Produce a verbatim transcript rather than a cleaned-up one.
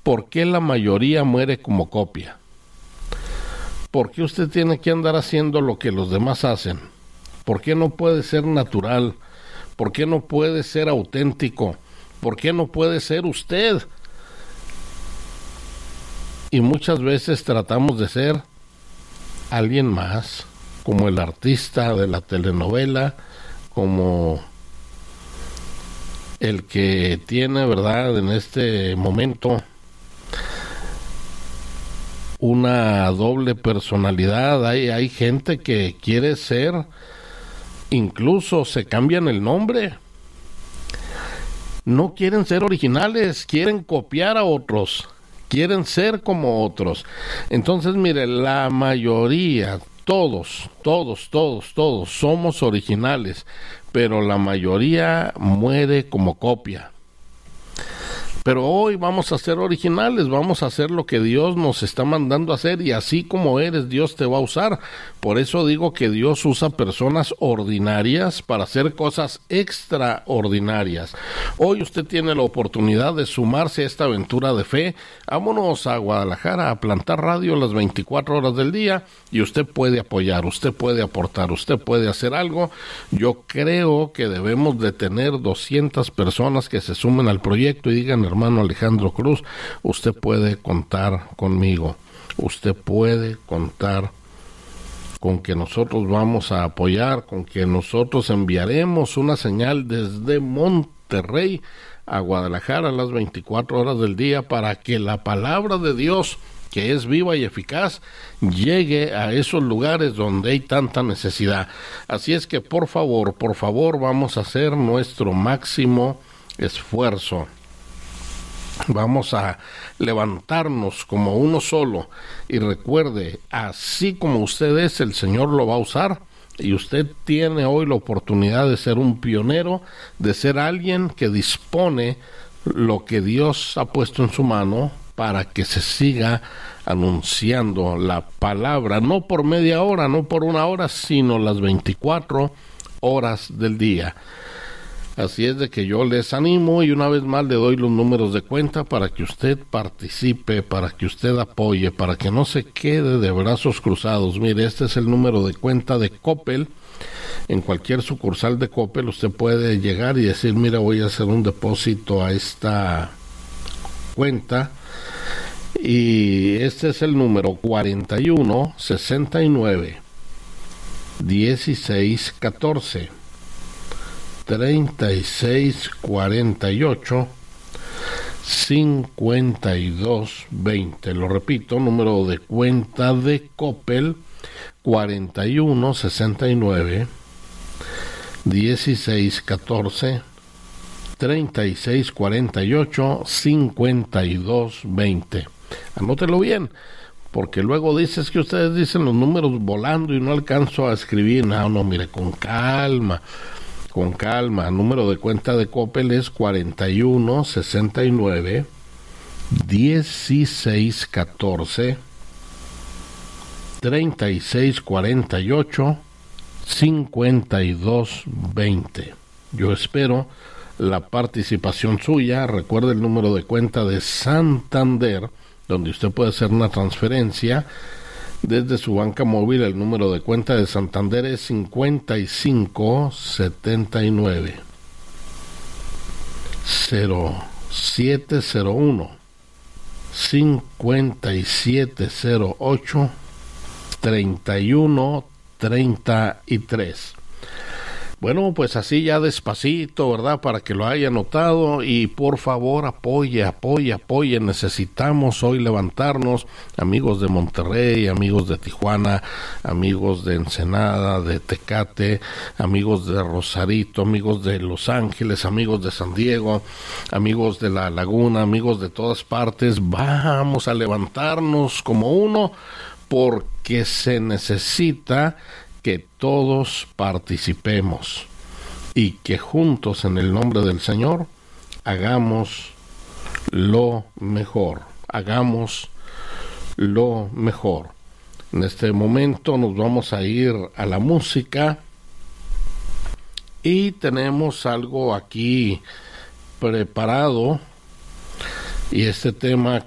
¿por qué la mayoría muere como copia? ¿Por qué usted tiene que andar haciendo lo que los demás hacen? ¿Por qué no puede ser natural? ¿Por qué no puede ser auténtico? ¿Por qué no puede ser usted? Y muchas veces tratamos de ser alguien más, como el artista de la telenovela, como el que tiene, ¿verdad?, en este momento una doble personalidad. Hay, hay gente que quiere ser, incluso se cambian el nombre. No quieren ser originales, quieren copiar a otros, quieren ser como otros. Entonces, mire, la mayoría, todos, todos, todos, todos somos originales, pero la mayoría muere como copia. Pero hoy vamos a ser originales, vamos a hacer lo que Dios nos está mandando a hacer, y así como eres, Dios te va a usar. Por eso digo que Dios usa personas ordinarias para hacer cosas extraordinarias. Hoy usted tiene la oportunidad de sumarse a esta aventura de fe. Vámonos a Guadalajara a plantar radio las veinticuatro horas del día, y usted puede apoyar, usted puede aportar, usted puede hacer algo. Yo creo que debemos de tener doscientas personas que se sumen al proyecto y digan: hermano Alejandro Cruz, usted puede contar conmigo, usted puede contar con que nosotros vamos a apoyar, con que nosotros enviaremos una señal desde Monterrey a Guadalajara a las veinticuatro horas del día, para que la palabra de Dios, que es viva y eficaz, llegue a esos lugares donde hay tanta necesidad. Así es que por favor, por favor, vamos a hacer nuestro máximo esfuerzo. Vamos a levantarnos como uno solo, y recuerde, así como usted es, el Señor lo va a usar, y usted tiene hoy la oportunidad de ser un pionero, de ser alguien que dispone lo que Dios ha puesto en su mano para que se siga anunciando la palabra, no por media hora, no por una hora, sino las veinticuatro horas del día. Así es de que yo les animo, y una vez más le doy los números de cuenta para que usted participe, para que usted apoye, para que no se quede de brazos cruzados. Mire, este es el número de cuenta de Coppel. En cualquier sucursal de Coppel usted puede llegar y decir: mira, voy a hacer un depósito a esta cuenta, y este es el número cuarenta y uno, sesenta y nueve, dieciséis, catorce, treinta y seis, cuarenta y ocho, cincuenta y dos, veinte. Lo repito, número de cuenta de Coppel, cuarenta y uno, sesenta y nueve, dieciséis, catorce, treinta y seis, cuarenta y ocho, cincuenta y dos, veinte. Anótelo bien, porque luego dices que ustedes dicen los números volando y no alcanzo a escribir. No, no, mire, con calma. Con calma. El número de cuenta de Coppel es cuarenta y uno, sesenta y nueve, dieciséis, catorce, treinta y seis, cuarenta y ocho, cincuenta y dos, veinte. Yo espero la participación suya. Recuerde el número de cuenta de Santander, donde usted puede hacer una transferencia desde su banca móvil. El número de cuenta de Santander es cincuenta y cinco, setenta y nueve, cero siete cero uno, cincuenta y siete cero ocho, treinta y uno, treinta y tres. Bueno, pues así ya despacito, ¿verdad? Para que lo haya notado, y por favor apoye, apoye, apoye. Necesitamos hoy levantarnos, amigos de Monterrey, amigos de Tijuana, amigos de Ensenada, de Tecate, amigos de Rosarito, amigos de Los Ángeles, amigos de San Diego, amigos de La Laguna, amigos de todas partes. Vamos a levantarnos como uno, porque se necesita que todos participemos, y que juntos, en el nombre del Señor, hagamos lo mejor, hagamos lo mejor. En este momento nos vamos a ir a la música, y tenemos algo aquí preparado, y este tema